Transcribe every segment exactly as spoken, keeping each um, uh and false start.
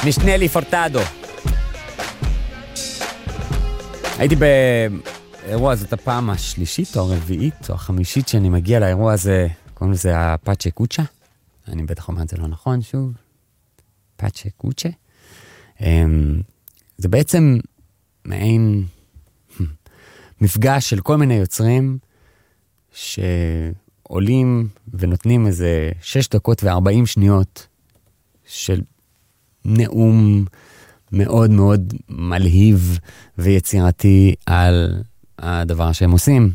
משנה לי פורטדו. הייתי באירוע הזאת הפעם השלישית או הרביעית או החמישית שאני מגיע לאירוע הזה, קוראים לזה הפאצ'ה קוצ'ה. אני בטח אומר את זה לא נכון, שוב. פאצ'ה קוצ'ה. זה בעצם מעין מפגש של כל מיני יוצרים שעולים ונותנים איזה שש דקות וארבעים שניות של נאום מאוד מאוד מלהיב ויצירתי על הדבר שהם עושים.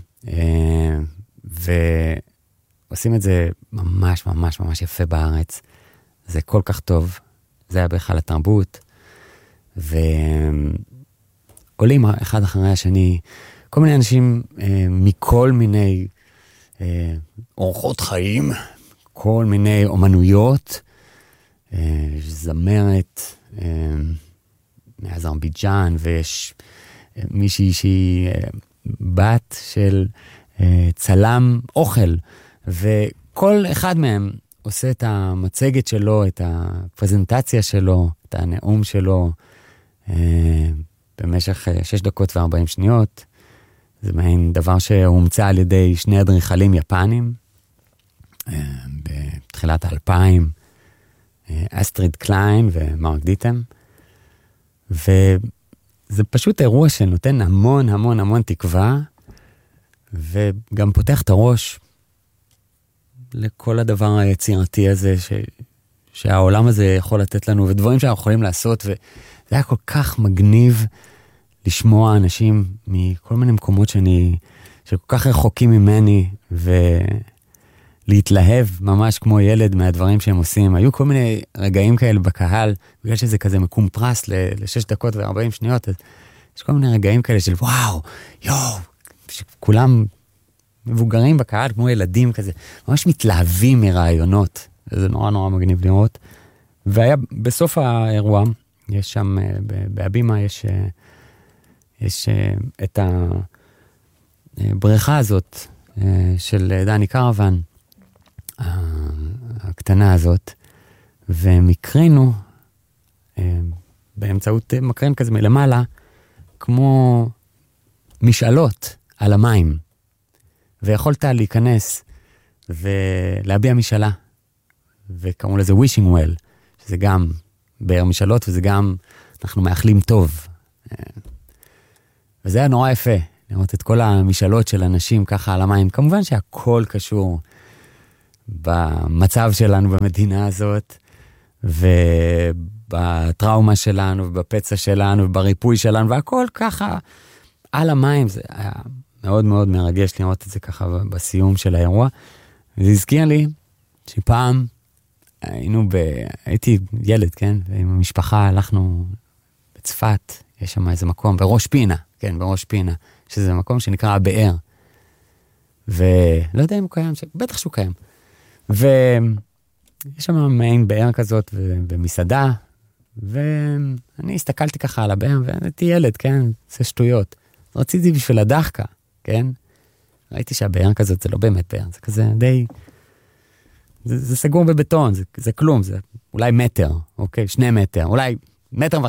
ועושים את זה ממש ממש ממש יפה בארץ. זה כל כך טוב. זה היה בהיכל התרבות. ועולים אחד אחרי השני, כל מיני אנשים מכל מיני אורחות חיים, כל מיני אומנויות, זמרת מאזרבייג'אן, ויש מישהי שהיא בת של צלם אוכל, וכל אחד מהם עושה את המצגת שלו, את הפרזנטציה שלו, את הנאום שלו, במשך שש דקות וארבעים שניות. זה מעין דבר שהומצא על ידי שני אדריכלים יפנים, בתחילת האלפיים, אסטריד קליין ומרק דיטם, וזה פשוט אירוע שנותן המון המון המון תקווה, וגם פותח את הראש לכל הדבר היצירתי הזה, ש... שהעולם הזה יכול לתת לנו, ודברים שאנחנו יכולים לעשות, וזה היה כל כך מגניב לשמוע אנשים מכל מיני מקומות שאני, שכל כך רחוקים ממני, ולהתלהב ממש כמו ילד מהדברים שהם עושים. היו כל מיני רגעים כאלה בקהל, בגלל שזה כזה מקום פרס לשש דקות וארבעים שניות, אז יש כל מיני רגעים כאלה של וואו, יואו, שכולם מבוגרים בקהל, כמו ילדים כזה, ממש מתלהבים מרעיונות. זה נורא נורא מגניב לראות. והיה בסוף האירוע, יש שם, בהבימה יש, יש את הבריכה הזאת של דני קרוון, הקטנה הזאת, ומקרינו, באמצעות מקרין כזה מלמעלה, כמו משאלות על המים. ויכולת להיכנס ולהביע משאלה. וקראו לזה wishing well, שזה גם באר משאלות, וזה גם אנחנו מאחלים טוב. וזה היה נורא יפה, לראות את כל המשאלות של אנשים ככה על המים. כמובן שהכל קשור במצב שלנו במדינה הזאת, ובטראומה שלנו, ובפצע שלנו, ובריפוי שלנו, והכל ככה על המים. זה היה מאוד מאוד מרגש לראות את זה ככה בסיום של האירוע. וזה הזכיר לי שפעם היינו ב... הייתי ילד, כן? ועם המשפחה הלכנו בצפת, יש שם איזה מקום, בראש פינה, כן, בראש פינה, שזה מקום שנקרא הבאר. ולא יודע אם הוא קיים, בטח שהוא קיים. ויש שם מעין באר כזאת במסעדה, ואני הסתכלתי ככה על הבאר, והייתי ילד, כן? זה שטויות. רציתי בשביל הדחקה, כן? ראיתי שהבאר כזאת זה לא באמת באר, זה כזה די... זה, זה סגור בבטון, זה, זה כלום, זה אולי מטר, אוקיי? שני מטר, אולי מטר וחצי.